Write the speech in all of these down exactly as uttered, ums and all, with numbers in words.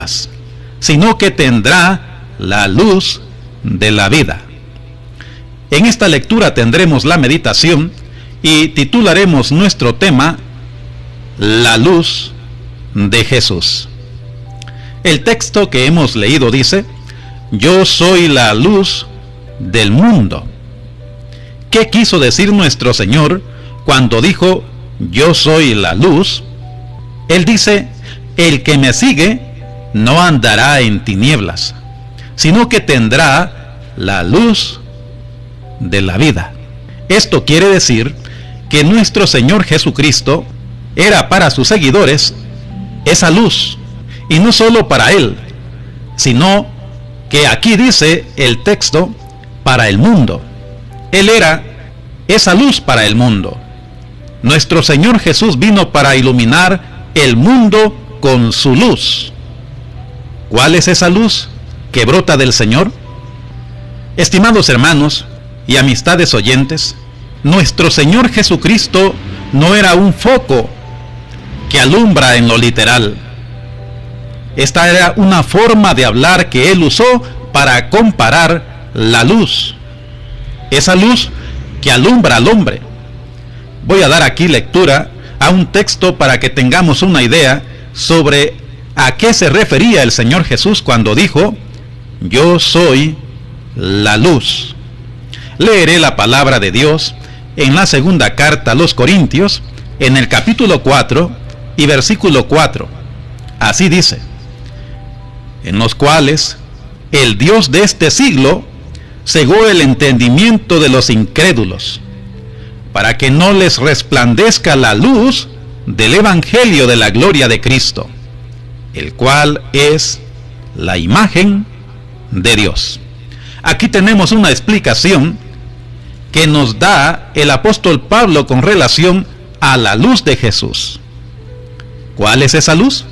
sino que tendrá la luz de la vida. En esta lectura tendremos la meditación y titularemos nuestro tema La luz de Jesús. El texto que hemos leído dice: yo soy la luz del mundo. ¿Qué quiso decir nuestro Señor cuando dijo yo soy la luz? Él dice: el que me sigue no andará en tinieblas, sino que tendrá la luz de la vida. Esto quiere decir que nuestro Señor Jesucristo era para sus seguidores esa luz, y no solo para Él, sino que aquí dice el texto, para el mundo. Él era esa luz para el mundo. Nuestro Señor Jesús vino para iluminar el mundo con su luz. ¿Cuál es esa luz que brota del Señor? Estimados hermanos y amistades oyentes, nuestro Señor Jesucristo no era un foco que alumbra en lo literal. Esta era una forma de hablar que Él usó para comparar la luz, esa luz que alumbra al hombre. Voy a dar aquí lectura a un texto para que tengamos una idea sobre a qué se refería el Señor Jesús cuando dijo: yo soy la luz. Leeré la palabra de Dios en la segunda carta a los Corintios, en el capítulo cuatro y versículo cuatro. Así dice: en los cuales el Dios de este siglo cegó el entendimiento de los incrédulos, para que no les resplandezca la luz del evangelio de la gloria de Cristo, el cual es la imagen de Dios. Aquí tenemos una explicación que nos da el apóstol Pablo con relación a la luz de Jesús. ¿Cuál es esa luz?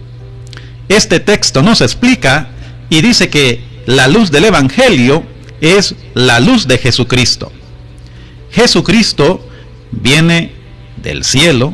Este texto nos explica y dice que la luz del evangelio es la luz de Jesucristo. Jesucristo viene del cielo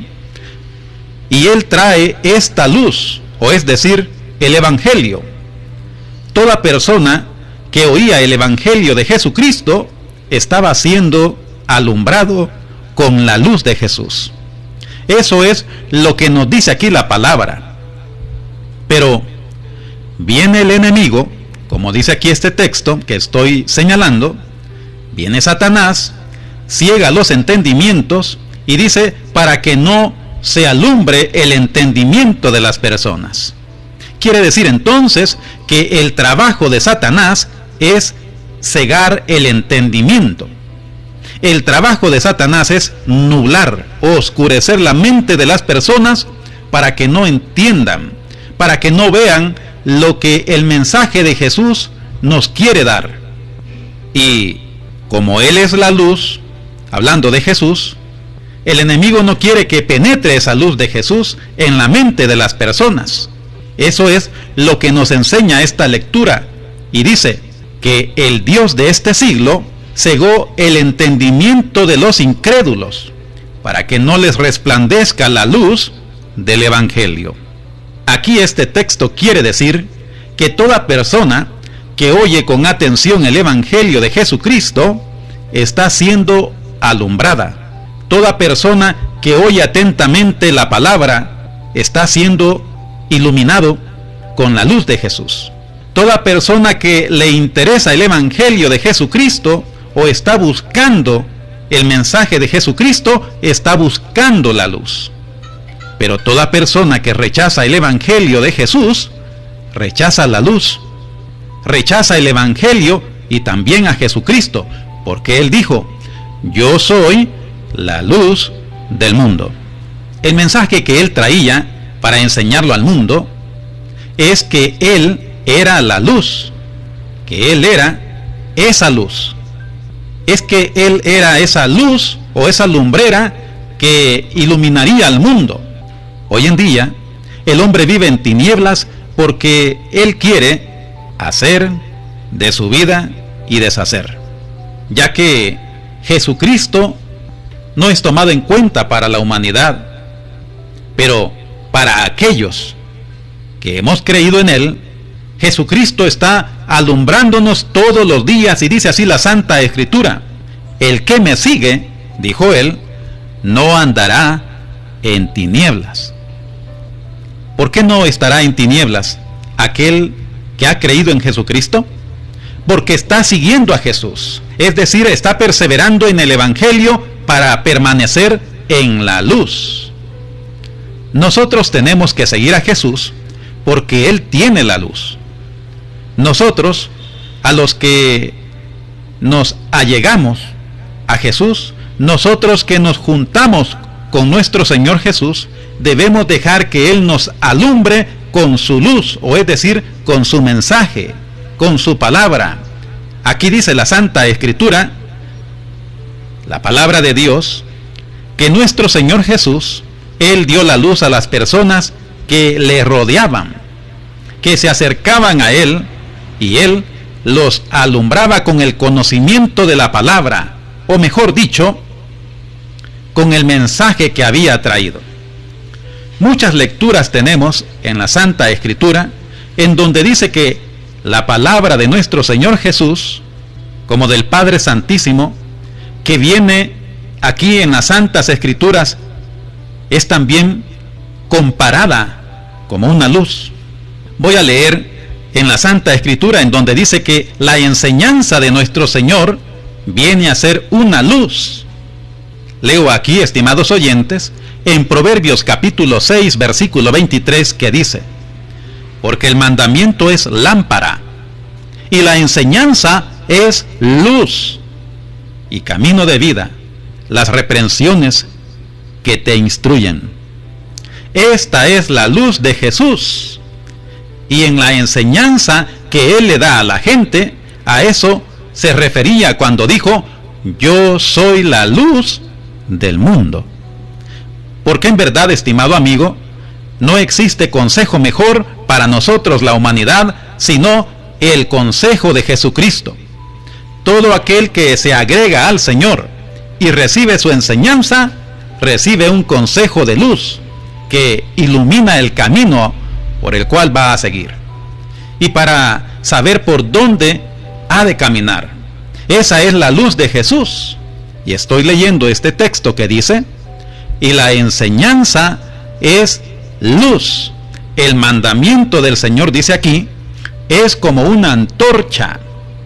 y Él trae esta luz, o es decir, el evangelio. Toda persona que oía el evangelio de Jesucristo estaba siendo alumbrado con la luz de Jesús. Eso es lo que nos dice aquí la palabra. Pero viene el enemigo, como dice aquí este texto que estoy señalando, viene Satanás, ciega los entendimientos y dice para que no se alumbre el entendimiento de las personas. Quiere decir entonces que el trabajo de Satanás es cegar el entendimiento. El trabajo de Satanás es nublar o oscurecer la mente de las personas para que no entiendan, para que no vean lo que el mensaje de Jesús nos quiere dar. Y como Él es la luz, hablando de Jesús, el enemigo no quiere que penetre esa luz de Jesús en la mente de las personas. Eso es lo que nos enseña esta lectura. Y dice que el Dios de este siglo cegó el entendimiento de los incrédulos, para que no les resplandezca la luz del evangelio. Aquí este texto quiere decir que toda persona que oye con atención el evangelio de Jesucristo está siendo alumbrada. Toda persona que oye atentamente la palabra está siendo iluminado con la luz de Jesús. Toda persona que le interesa el evangelio de Jesucristo o está buscando el mensaje de Jesucristo está buscando la luz. Pero toda persona que rechaza el evangelio de Jesús rechaza la luz, rechaza el evangelio y también a Jesucristo, porque Él dijo: yo soy la luz del mundo. El mensaje que Él traía para enseñarlo al mundo es que Él era la luz, que Él era esa luz. Es que Él era esa luz o esa lumbrera que iluminaría al mundo. Hoy en día, el hombre vive en tinieblas porque él quiere hacer de su vida y deshacer, ya que Jesucristo no es tomado en cuenta para la humanidad, pero para aquellos que hemos creído en Él, Jesucristo está alumbrándonos todos los días, y dice así la Santa Escritura: el que me sigue, dijo Él, no andará en tinieblas. ¿Por qué no estará en tinieblas aquel que ha creído en Jesucristo? Porque está siguiendo a Jesús, es decir, está perseverando en el Evangelio para permanecer en la luz. Nosotros tenemos que seguir a Jesús porque Él tiene la luz. Nosotros, a los que nos allegamos a Jesús, nosotros que nos juntamos con nuestro Señor Jesús, debemos dejar que Él nos alumbre con su luz, o es decir, con su mensaje, con su palabra. Aquí dice la Santa Escritura, la palabra de Dios, que nuestro Señor Jesús, Él dio la luz a las personas que le rodeaban, que se acercaban a Él, y Él los alumbraba con el conocimiento de la palabra, o mejor dicho, con el mensaje que había traído. Muchas lecturas tenemos en la Santa Escritura en donde dice que la palabra de nuestro Señor Jesús, como del Padre Santísimo, que viene aquí en las Santas Escrituras, es también comparada como una luz. Voy a leer en la Santa Escritura en donde dice que la enseñanza de nuestro Señor viene a ser una luz. Leo aquí, estimados oyentes, en Proverbios capítulo seis, versículo veintitrés, que dice: porque el mandamiento es lámpara, y la enseñanza es luz, y camino de vida, las reprensiones que te instruyen. Esta es la luz de Jesús, y en la enseñanza que Él le da a la gente, a eso se refería cuando dijo: yo soy la luz del mundo. Porque en verdad, estimado amigo, no existe consejo mejor para nosotros, la humanidad, sino el consejo de Jesucristo. Todo aquel que se agrega al Señor y recibe su enseñanza, recibe un consejo de luz que ilumina el camino por el cual va a seguir, y para saber por dónde ha de caminar. Esa es la luz de Jesús. Y estoy leyendo este texto que dice: y la enseñanza es luz. El mandamiento del Señor, dice aquí, es como una antorcha.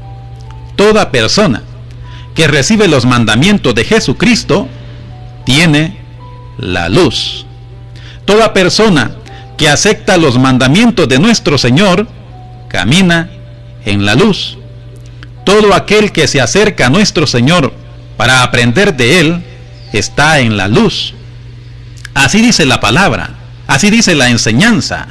Toda persona que recibe los mandamientos de Jesucristo tiene la luz. Toda persona que acepta los mandamientos de nuestro Señor camina en la luz. Todo aquel que se acerca a nuestro Señor para aprender de Él está en la luz. Así dice la palabra, así dice la enseñanza.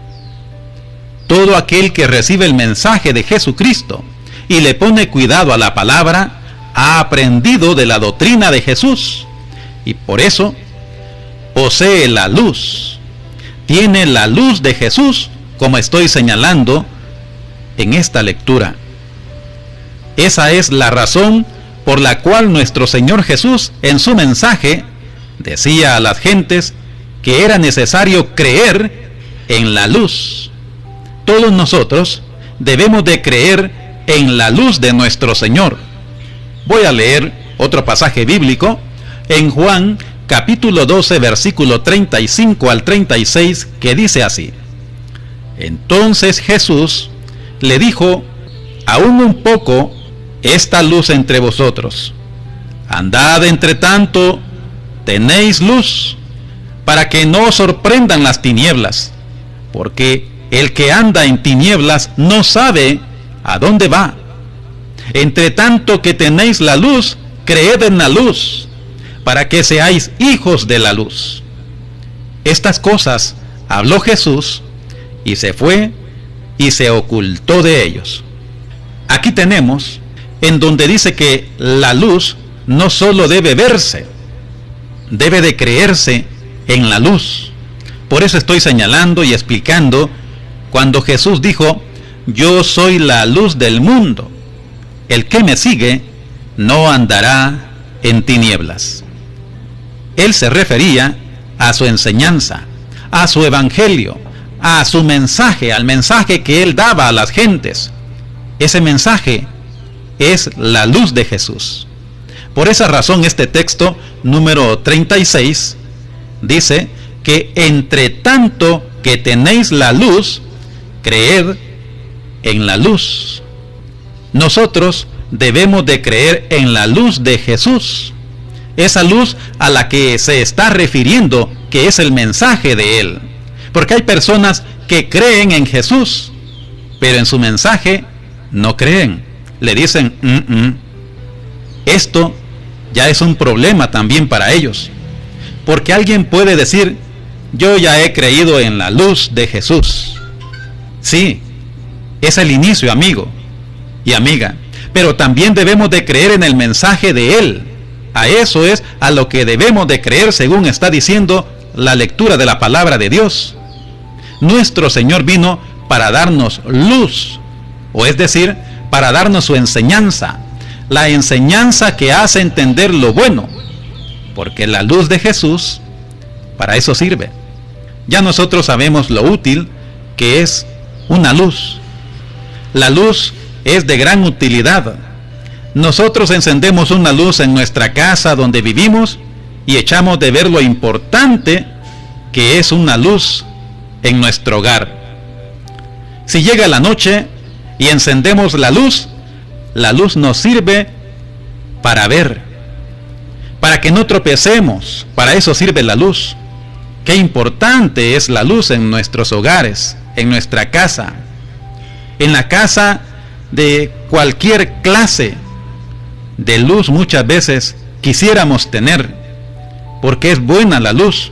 Todo aquel que recibe el mensaje de Jesucristo y le pone cuidado a la palabra, ha aprendido de la doctrina de Jesús, y por eso posee la luz. Tiene la luz de Jesús, como estoy señalando en esta lectura. Esa es la razón por la cual nuestro Señor Jesús, en su mensaje, decía a las gentes que era necesario creer en la luz. Todos nosotros debemos de creer en la luz de nuestro Señor. Voy a leer otro pasaje bíblico en Juan capítulo doce, versículo treinta y cinco al treinta y seis, que dice así: entonces Jesús le dijo: aún un poco esta luz entre vosotros. Andad entre tanto, tenéis luz, para que no os sorprendan las tinieblas, porque el que anda en tinieblas no sabe a dónde va. Entre tanto que tenéis la luz, creed en la luz, para que seáis hijos de la luz. Estas cosas habló Jesús, y se fue y se ocultó de ellos. Aquí tenemos en donde dice que la luz no solo debe verse, debe de creerse en la luz. Por eso estoy señalando y explicando cuando Jesús dijo: yo soy la luz del mundo, el que me sigue no andará en tinieblas. Él se refería a su enseñanza, a su evangelio, a su mensaje, al mensaje que él daba a las gentes. Ese mensaje es la luz de Jesús. Por esa razón este texto número treinta y seis dice que entre tanto que tenéis la luz, creed en la luz. Nosotros debemos de creer en la luz de Jesús, esa luz a la que se está refiriendo, que es el mensaje de él. Porque hay personas que creen en Jesús, pero en su mensaje no creen. Le dicen, mm -mm. Esto ya es un problema también para ellos. Porque alguien puede decir, yo ya he creído en la luz de Jesús. Sí, es el inicio, amigo y amiga. Pero también debemos de creer en el mensaje de él. A eso es a lo que debemos de creer, según está diciendo la lectura de la palabra de Dios. Nuestro Señor vino para darnos luz, o es decir, para darnos su enseñanza, la enseñanza que hace entender lo bueno, porque la luz de Jesús para eso sirve. Ya nosotros sabemos lo útil que es una luz. La luz es de gran utilidad. Nosotros encendemos una luz en nuestra casa donde vivimos y echamos de ver lo importante que es una luz en nuestro hogar. Si llega la noche y encendemos la luz, la luz nos sirve para ver, para que no tropecemos. Para eso sirve la luz. Qué importante es la luz en nuestros hogares, en nuestra casa, en la casa de cualquier clase de luz. Muchas veces quisiéramos tener, porque es buena la luz.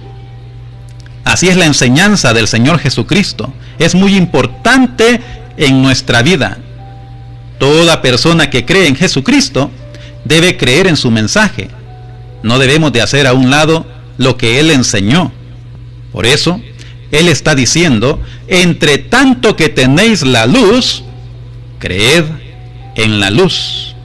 Así es la enseñanza del Señor Jesucristo. Es muy importante en nuestra vida. Toda persona que cree en Jesucristo debe creer en su mensaje. No debemos de hacer a un lado lo que Él enseñó. Por eso, Él está diciendo, entre tanto que tenéis la luz, creed en la luz.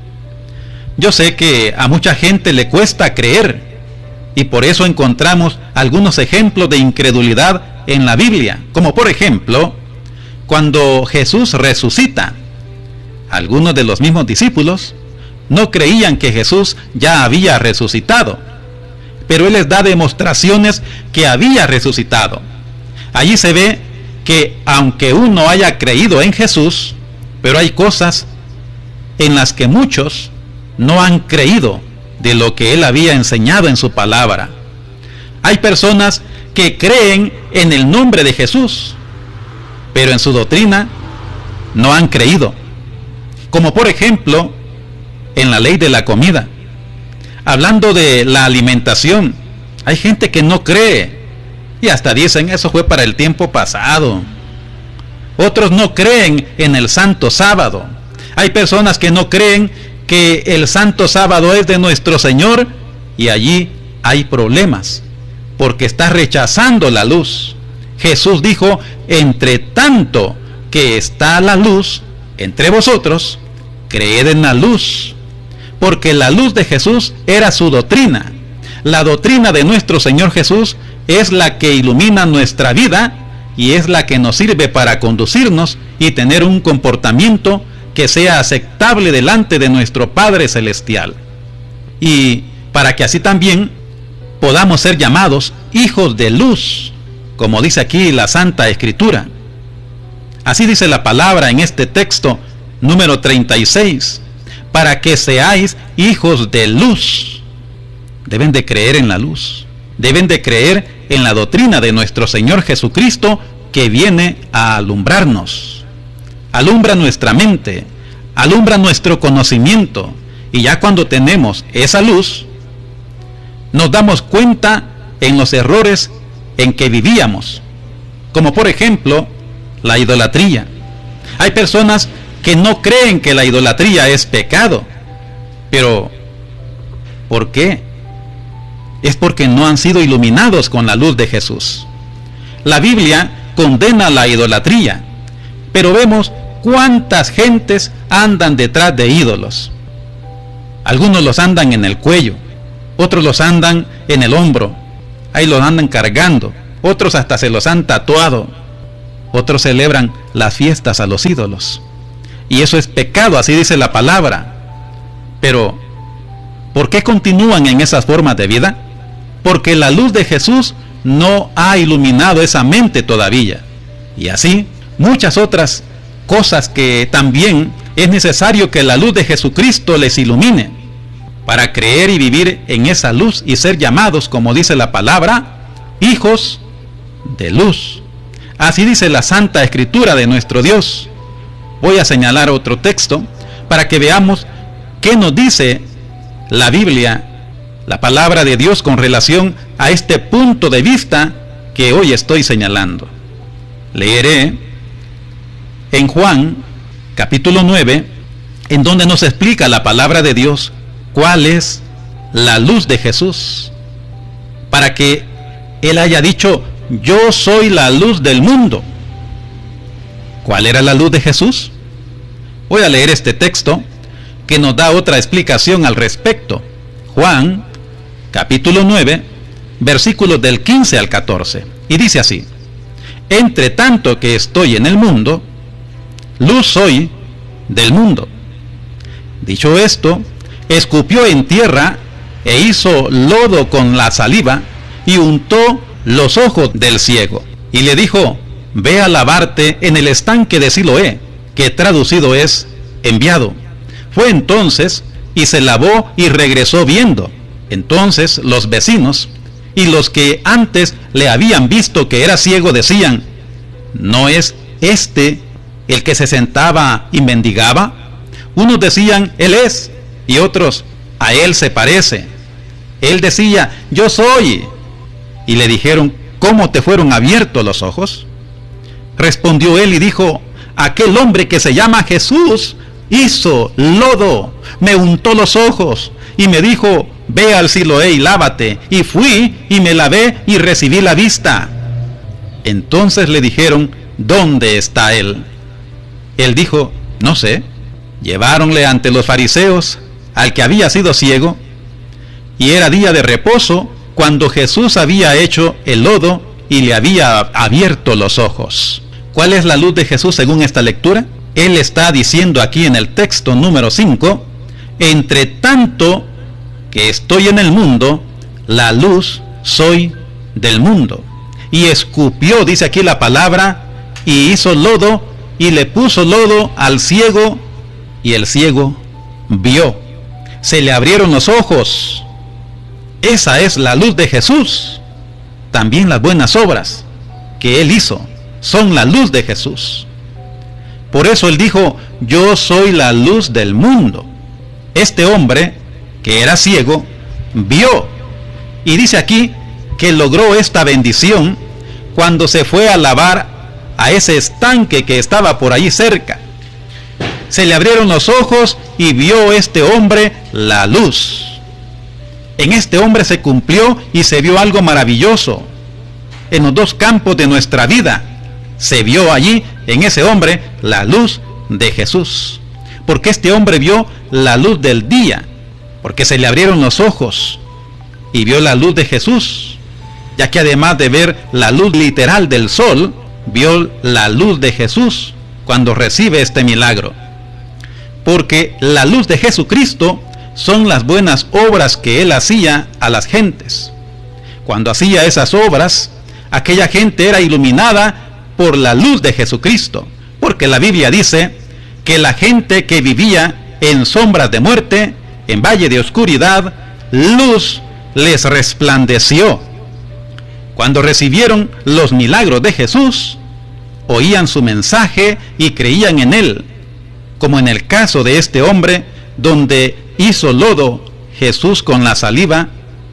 Yo sé que a mucha gente le cuesta creer, y por eso encontramos algunos ejemplos de incredulidad en la Biblia, como por ejemplo, cuando Jesús resucita. Algunos de los mismos discípulos no creían que Jesús ya había resucitado, pero Él les da demostraciones que había resucitado. Allí se ve que aunque uno haya creído en Jesús, pero hay cosas en las que muchos no han creído de lo que Él había enseñado en su palabra. Hay personas que creen en el nombre de Jesús, pero en su doctrina no han creído. Como por ejemplo, en la ley de la comida. Hablando de la alimentación, hay gente que no cree y hasta dicen, eso fue para el tiempo pasado. Otros no creen en el Santo Sábado. Hay personas que no creen que el Santo Sábado es de nuestro Señor, y allí hay problemas, porque está rechazando la luz. Jesús dijo, entre tanto que está la luz entre vosotros, creed en la luz, porque la luz de Jesús era su doctrina. La doctrina de nuestro Señor Jesús es la que ilumina nuestra vida y es la que nos sirve para conducirnos y tener un comportamiento que sea aceptable delante de nuestro Padre Celestial, y para que así también podamos ser llamados hijos de luz, como dice aquí la Santa Escritura. Así dice la palabra en este texto número treinta y seis, para que seáis hijos de luz. Deben de creer en la luz, deben de creer en la doctrina de nuestro Señor Jesucristo, que viene a alumbrarnos. Alumbra nuestra mente, alumbra nuestro conocimiento, y ya cuando tenemos esa luz, nos damos cuenta en los errores en que vivíamos, como por ejemplo la idolatría. Hay personas que no creen que la idolatría es pecado, pero ¿por qué? Es porque no han sido iluminados con la luz de Jesús. La Biblia condena la idolatría, pero vemos cuántas gentes andan detrás de ídolos. Algunos los andan en el cuello, otros los andan en el hombro, ahí los andan cargando, otros hasta se los han tatuado. Otros celebran las fiestas a los ídolos. Y eso es pecado, así dice la palabra. Pero, ¿por qué continúan en esas formas de vida? Porque la luz de Jesús no ha iluminado esa mente todavía. Y así, muchas otras cosas que también es necesario que la luz de Jesucristo les ilumine, para creer y vivir en esa luz y ser llamados, como dice la palabra, hijos de luz. Así dice la Santa Escritura de nuestro Dios. Voy a señalar otro texto para que veamos qué nos dice la Biblia, la palabra de Dios, con relación a este punto de vista que hoy estoy señalando. Leeré en Juan capítulo nueve, en donde nos explica la palabra de Dios cuál es la luz de Jesús, para que Él haya dicho: yo soy la luz del mundo. ¿Cuál era la luz de Jesús? Voy a leer este texto que nos da otra explicación al respecto. Juan, capítulo nueve, versículos del quince al catorce. Y dice así: entre tanto que estoy en el mundo, luz soy del mundo. Dicho esto, escupió en tierra e hizo lodo con la saliva y untó los ojos del ciego. Y le dijo: ve a lavarte en el estanque de Siloé, que traducido es enviado. Fue entonces y se lavó y regresó viendo. Entonces los vecinos y los que antes le habían visto que era ciego decían: ¿no es este el que se sentaba y mendigaba? Unos decían: él es, y otros: a él se parece. Él decía: yo soy. Y le dijeron: ¿cómo te fueron abiertos los ojos? Respondió él y dijo: aquel hombre que se llama Jesús hizo lodo, me untó los ojos y me dijo: ve al Siloé y lávate. Y fui y me lavé y recibí la vista. Entonces le dijeron: ¿dónde está él? Él dijo: no sé. Lleváronle ante los fariseos al que había sido ciego, y era día de reposo cuando Jesús había hecho el lodo y le había abierto los ojos. ¿Cuál es la luz de Jesús según esta lectura? Él está diciendo aquí en el texto número cinco: entre tanto que estoy en el mundo, la luz soy del mundo. Y escupió, dice aquí la palabra, y hizo lodo y le puso lodo al ciego, y el ciego vio. Se le abrieron los ojos. Esa es la luz de Jesús. También las buenas obras que Él hizo son la luz de Jesús. Por eso Él dijo: yo soy la luz del mundo. Este hombre, que era ciego, vio. Y dice aquí que logró esta bendición cuando se fue a lavar a ese estanque que estaba por allí cerca. Se le abrieron los ojos y vio este hombre la luz. En este hombre se cumplió y se vio algo maravilloso. En los dos campos de nuestra vida se vio allí, en ese hombre, la luz de Jesús. Porque este hombre vio la luz del día, porque se le abrieron los ojos y vio la luz de Jesús, ya que además de ver la luz literal del sol, vio la luz de Jesús cuando recibe este milagro. Porque la luz de Jesucristo son las buenas obras que Él hacía a las gentes. Cuando hacía esas obras, aquella gente era iluminada por la luz de Jesucristo, porque la Biblia dice que la gente que vivía en sombras de muerte, en valle de oscuridad, luz les resplandeció. Cuando recibieron los milagros de Jesús, oían su mensaje y creían en Él, como en el caso de este hombre, donde hizo lodo Jesús con la saliva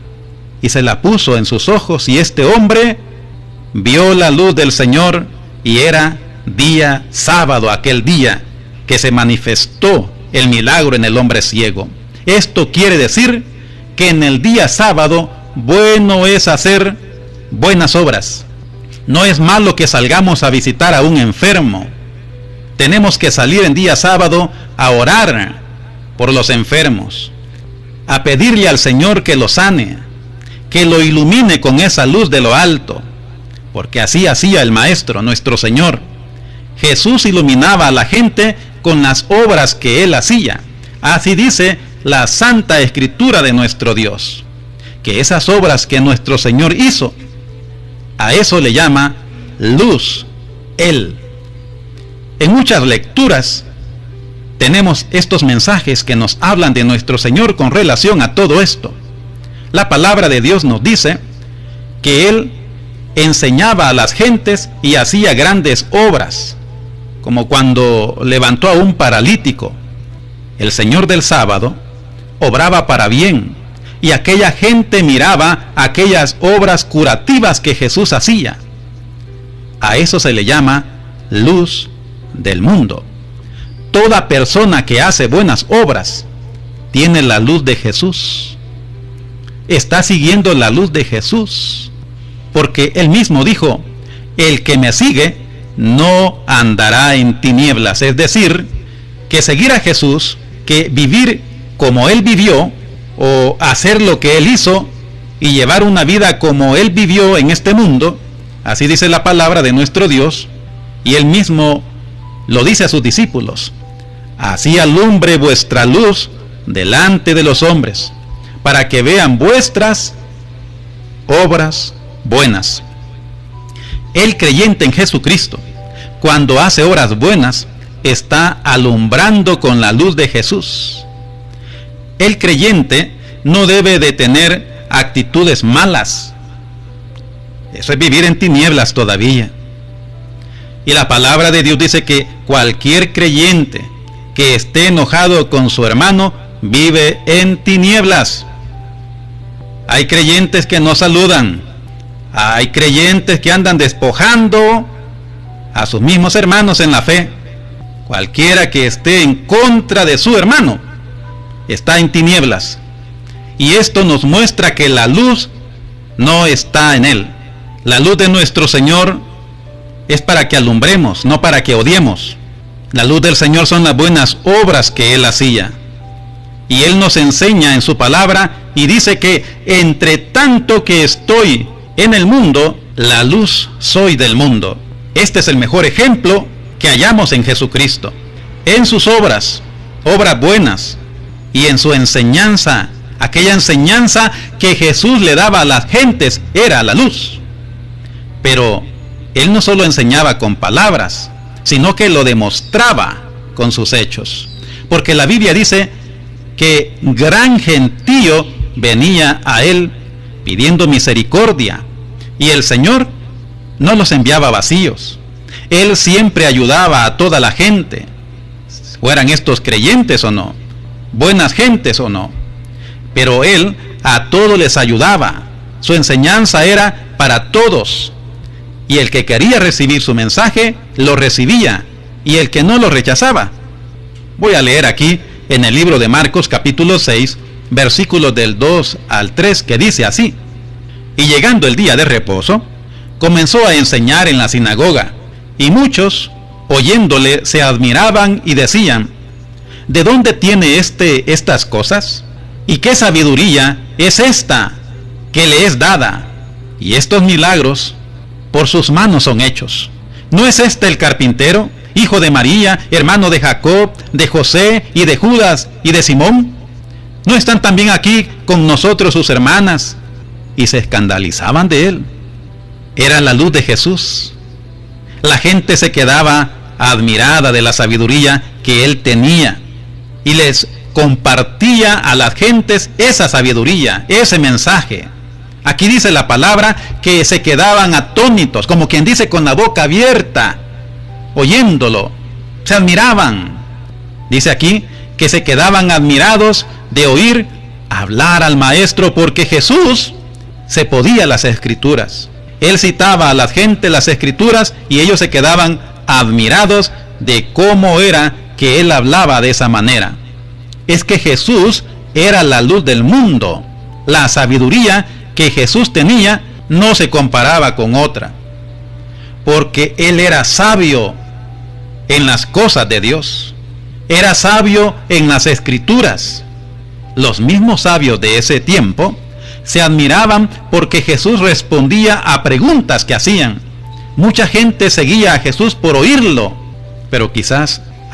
y se la puso en sus ojos, y este hombre vio la luz del Señor, y era día sábado aquel día que se manifestó el milagro en el hombre ciego. Esto quiere decir que en el día sábado bueno es hacer buenas obras. No es malo que salgamos a visitar a un enfermo. Tenemos que salir en día sábado a orar por los enfermos, a pedirle al Señor que lo sane, que lo ilumine con esa luz de lo alto, porque así hacía el Maestro, nuestro Señor. Jesús iluminaba a la gente con las obras que Él hacía. Así dice la Santa Escritura de nuestro Dios, que esas obras que nuestro Señor hizo, a eso le llama luz, Él. En muchas lecturas tenemos estos mensajes que nos hablan de nuestro Señor con relación a todo esto. La palabra de Dios nos dice que Él enseñaba a las gentes y hacía grandes obras, como cuando levantó a un paralítico. El Señor del sábado obraba para bien, y aquella gente miraba aquellas obras curativas que Jesús hacía. A eso se le llama luz del mundo. Toda persona que hace buenas obras tiene la luz de Jesús. Está siguiendo la luz de Jesús, porque Él mismo dijo: el que me sigue no andará en tinieblas. Es decir, que seguir a Jesús, que vivir como Él vivió, o hacer lo que Él hizo y llevar una vida como Él vivió en este mundo, así dice la palabra de nuestro Dios, y Él mismo lo dice a sus discípulos: así alumbre vuestra luz delante de los hombres, para que vean vuestras obras buenas. El creyente en Jesucristo, cuando hace obras buenas, está alumbrando con la luz de Jesús. El creyente no debe de tener actitudes malas. Eso es vivir en tinieblas todavía. Y la palabra de Dios dice que cualquier creyente que esté enojado con su hermano vive en tinieblas. Hay creyentes que no saludan. Hay creyentes que andan despojando a sus mismos hermanos en la fe. Cualquiera que esté en contra de su hermano está en tinieblas. Y esto nos muestra que la luz no está en él. La luz de nuestro Señor es para que alumbremos, no para que odiemos. La luz del Señor son las buenas obras que Él hacía. Y Él nos enseña en su palabra y dice que entre tanto que estoy en el mundo, la luz soy del mundo. Este es el mejor ejemplo que hallamos en Jesucristo. En sus obras, obras buenas, y en su enseñanza, aquella enseñanza que Jesús le daba a las gentes, era la luz. Pero Él no solo enseñaba con palabras, sino que lo demostraba con sus hechos. Porque la Biblia dice que gran gentío venía a Él pidiendo misericordia, y el Señor no los enviaba vacíos. Él siempre ayudaba a toda la gente, fueran estos creyentes o no, buenas gentes o no, pero Él a todos les ayudaba. Su enseñanza era para todos, y el que quería recibir su mensaje lo recibía, y el que no lo rechazaba. Voy a leer aquí en el libro de Marcos capítulo seis, versículos del dos al tres, que dice así: y llegando el día de reposo, comenzó a enseñar en la sinagoga, y muchos, oyéndole, se admiraban y decían: ¿de dónde tiene éste estas cosas? ¿Y qué sabiduría es esta que le es dada? Y estos milagros por sus manos son hechos. ¿No es este el carpintero, hijo de María, hermano de Jacob, de José y de Judas y de Simón? ¿No están también aquí con nosotros sus hermanas? Y se escandalizaban de él. Era la luz de Jesús. La gente se quedaba admirada de la sabiduría que él tenía, y les compartía a las gentes esa sabiduría, ese mensaje. Aquí dice la palabra que se quedaban atónitos, como quien dice, con la boca abierta, oyéndolo. Se admiraban. Dice aquí que se quedaban admirados de oír hablar al Maestro, porque Jesús se podía las Escrituras. Él citaba a la gente las Escrituras y ellos se quedaban admirados de cómo era que Él hablaba de esa manera. Es que Jesús era la luz del mundo. La sabiduría que Jesús tenía no se comparaba con otra, porque Él era sabio en las cosas de Dios. Era sabio en las Escrituras. Los mismos sabios de ese tiempo se admiraban porque Jesús respondía a preguntas que hacían. Mucha gente seguía a Jesús por oírlo, pero quizás